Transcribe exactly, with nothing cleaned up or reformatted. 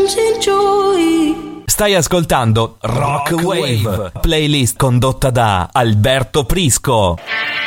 losing joy. Stai ascoltando Rock Wave, playlist condotta da Alberto Prisco.